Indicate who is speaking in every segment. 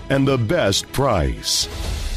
Speaker 1: and the best price.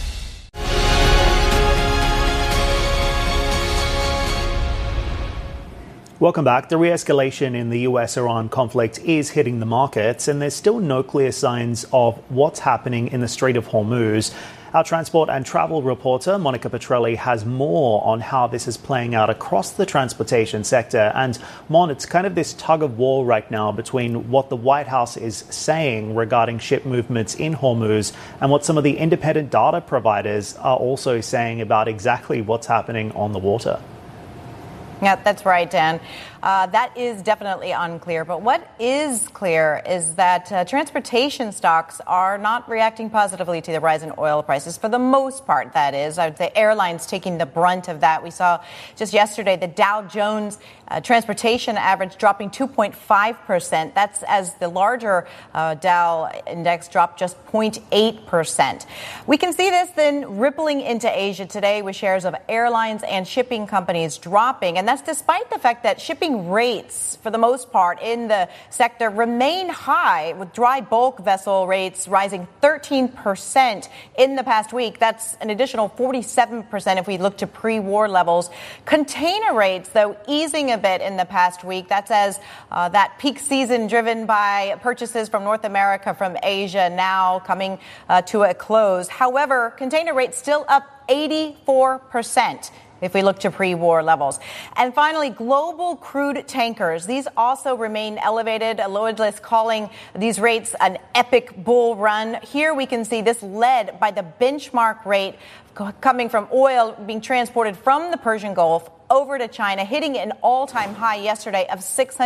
Speaker 2: Welcome back. The re-escalation in the US-Iran conflict is hitting the markets, and there's still no clear signs of what's happening in the Strait of Hormuz. Our transport and travel reporter, Monica Petrelli, has more on how this is playing out across the transportation sector. And Mon, it's kind of this tug of war right now between what the White House is saying regarding ship movements in Hormuz and what some of the independent data providers are also saying about exactly what's happening on the water.
Speaker 3: Yeah, that's right, Dan. That is definitely unclear. But what is clear is that transportation stocks are not reacting positively to the rise in oil prices. For the most part, that is. The airlines taking the brunt of that. We saw just yesterday the Dow Jones transportation average dropping 2.5%. That's as the larger Dow index dropped just 0.8%. We can see this then rippling into Asia today with shares of airlines and shipping companies dropping. And that's despite the fact that shipping rates, for the most part, in the sector remain high, with dry bulk vessel rates rising 13% in the past week. That's an additional 47% if we look to pre-war levels. Container rates, though, easing a bit in the past week. That's as that peak season driven by purchases from North America, from Asia, now coming to a close. However, container rates still up 84%. If we look to pre-war levels. And finally, global crude tankers. These also remain elevated. Lloyd's calling these rates an epic bull run. Here we can see this led by the benchmark rate coming from oil being transported from the Persian Gulf over to China, hitting an all-time high yesterday of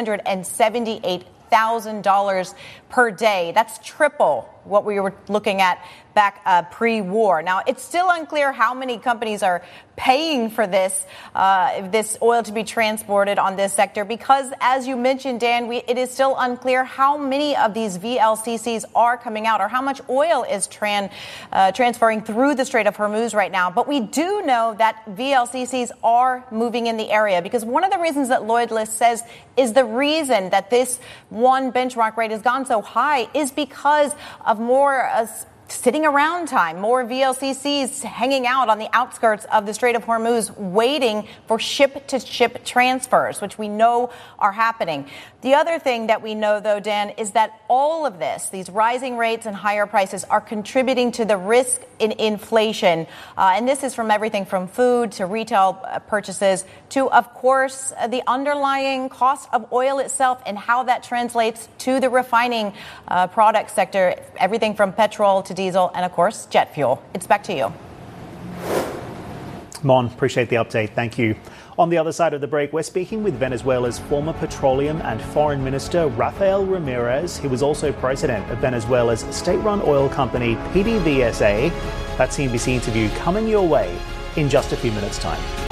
Speaker 3: $678,000 per day. That's triple what we were looking at back pre-war. Now, it's still unclear how many companies are paying for this oil to be transported on this sector because, as you mentioned, Dan, it is still unclear how many of these VLCCs are coming out or how much oil is transferring through the Strait of Hormuz right now. But we do know that VLCCs are moving in the area because one of the reasons that Lloyd's List says is the reason that this one benchmark rate has gone so high is because of more sitting around time, more VLCCs hanging out on the outskirts of the Strait of Hormuz waiting for ship-to-ship transfers, which we know are happening. The other thing that we know, though, Dan, is that all of this, these rising rates and higher prices, are contributing to the risk in inflation. And this is from everything from food to retail purchases to, of course, the underlying cost of oil itself and how that translates to the refining product sector, everything from petrol to diesel and, of course, jet fuel. It's back to you.
Speaker 2: Mon, appreciate the update. Thank you. On the other side of the break, we're speaking with Venezuela's former petroleum and foreign minister, Rafael Ramirez. He was also president of Venezuela's state-run oil company, PDVSA. That CNBC interview coming your way in just a few minutes' time.